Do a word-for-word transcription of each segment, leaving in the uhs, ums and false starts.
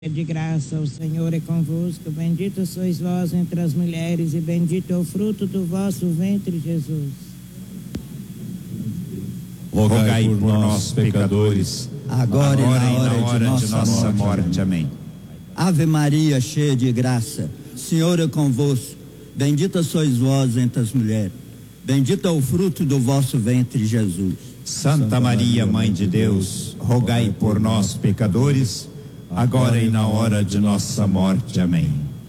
De graça, o Senhor é convosco, bendita sois vós entre as mulheres e bendito é o fruto do vosso ventre, Jesus. Rogai por nós, pecadores, agora, agora e na hora, e na hora de, nossa de nossa morte. morte. Amém. Ave Maria, cheia de graça, o Senhor é convosco, bendita sois vós entre as mulheres, bendito é o fruto do vosso ventre, Jesus. Santa, Santa Maria, Mãe de Deus, rogai por nós, pecadores, agora e na hora de nossa morte. Amém.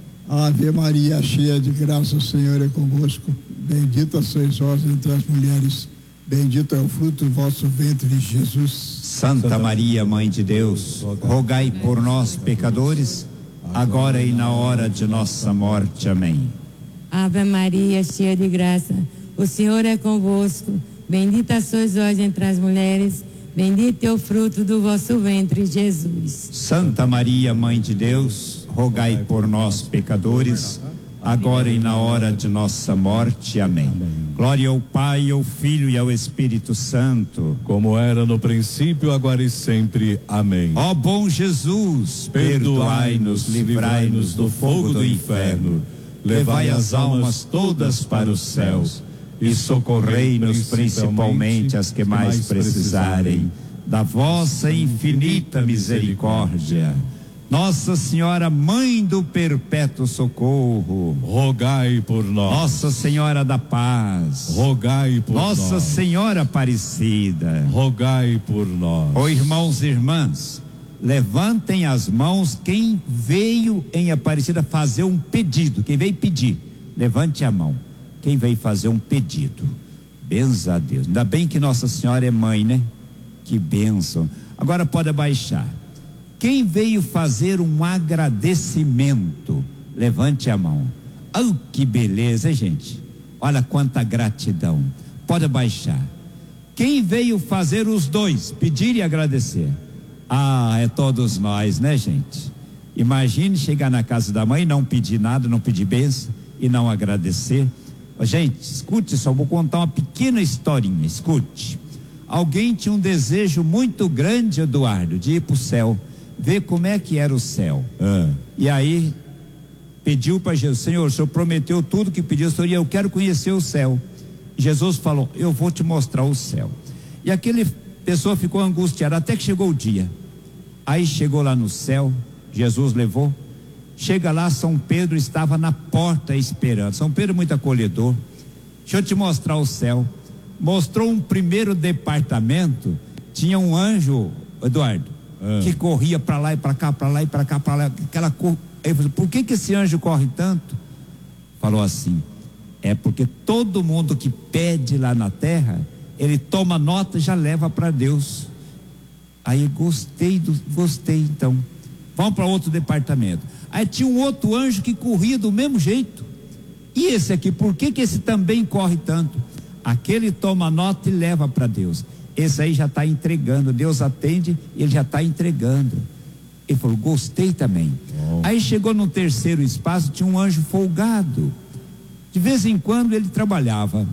Ave Maria, cheia de graça, o Senhor é convosco, bendita sois vós entre as mulheres, bendito é o fruto do vosso ventre, Jesus. Santa Maria, Mãe de Deus, rogai por nós, pecadores, agora e na hora de nossa morte. Amém. Ave Maria, cheia de graça, o Senhor é convosco, bendita sois vós entre as mulheres, bendito é o fruto do vosso ventre, Jesus. Santa Maria, Mãe de Deus, rogai por nós, pecadores, agora e na hora de nossa morte. Amém. Glória ao Pai, ao Filho e ao Espírito Santo, como era no princípio, agora e sempre. Amém. Ó bom Jesus, perdoai-nos, livrai-nos do fogo do inferno, levai as almas todas para os céus e socorrei-nos principalmente as que mais precisarem da vossa infinita misericórdia. Nossa Senhora, Mãe do Perpétuo Socorro, rogai por nós. Nossa Senhora da Paz, rogai por nós. Nossa Senhora Aparecida, rogai por nós. Ó irmãos e irmãs, levantem as mãos quem veio em Aparecida fazer um pedido, quem veio pedir, levante a mão. Quem veio fazer um pedido, benza a Deus. Ainda bem que Nossa Senhora é mãe, né? Que bênção. Agora pode abaixar. Quem veio fazer um agradecimento, levante a mão. Oh, que beleza, hein, gente? Olha quanta gratidão. Pode abaixar. Quem veio fazer os dois, pedir e agradecer? Ah, é todos nós, né, gente? Imagine chegar na casa da mãe, não pedir nada, não pedir bênção e não agradecer. Gente, escute só, vou contar uma pequena historinha, escute. Alguém tinha um desejo muito grande, Eduardo, de ir para o céu, ver como é que era o céu. Ah. E aí pediu para Jesus: Senhor, o Senhor prometeu tudo que pediu, Senhor, e eu quero conhecer o céu. Jesus falou: eu vou te mostrar o céu. E aquele pessoa ficou angustiada até que chegou o dia. Aí chegou lá no céu, Jesus levou. Chega lá, São Pedro estava na porta esperando. São Pedro muito acolhedor. Deixa eu te mostrar o céu. Mostrou um primeiro departamento. Tinha um anjo, Eduardo, ah. que corria para lá e para cá, para lá e para cá, para lá. Aquela cor. Aí falou: por que que esse anjo corre tanto? Falou assim: é porque todo mundo que pede lá na terra, ele toma nota e já leva para Deus. Aí gostei do, gostei então. Vamos para outro departamento. Aí tinha um outro anjo que corria do mesmo jeito. E esse aqui, por que que esse também corre tanto? Aquele toma nota e leva para Deus. Esse aí já está entregando. Deus atende, ele já está entregando. Ele falou: gostei também. Oh. Aí chegou no terceiro espaço, tinha um anjo folgado. De vez em quando ele trabalhava.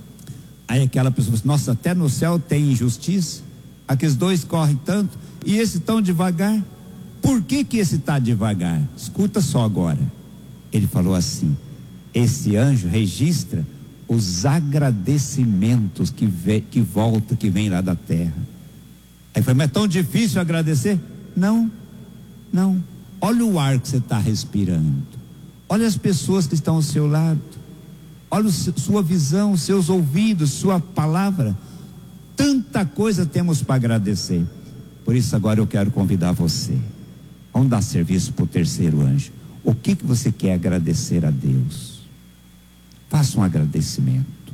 Aí aquela pessoa falou: nossa, até no céu tem injustiça. Aqueles dois correm tanto e esse tão devagar. Por que que esse está devagar? Escuta só agora. Ele falou assim: esse anjo registra os agradecimentos que, vê, que volta, que vem lá da terra. Aí foi: mas é tão difícil agradecer? Não, não. Olha o ar que você está respirando. Olha as pessoas que estão ao seu lado. Olha sua visão, seus ouvidos, sua palavra. Tanta coisa temos para agradecer. Por isso agora eu quero convidar você. Vamos dar serviço para o terceiro anjo. O que que você quer agradecer a Deus? Faça um agradecimento.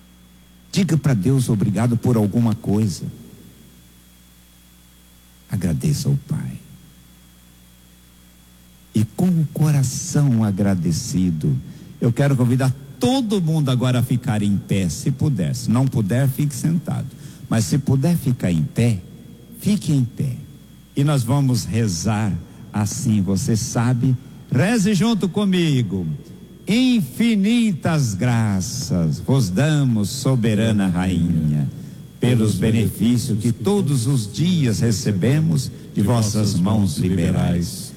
Diga para Deus obrigado por alguma coisa. Agradeça ao Pai. E com o coração agradecido, eu quero convidar todo mundo agora a ficar em pé, se puder. Se não puder, fique sentado. Mas se puder ficar em pé, fique em pé. E nós vamos rezar assim, você sabe. Reze junto comigo. Infinitas graças vos damos, soberana rainha, pelos benefícios que todos os dias recebemos de vossas mãos liberais.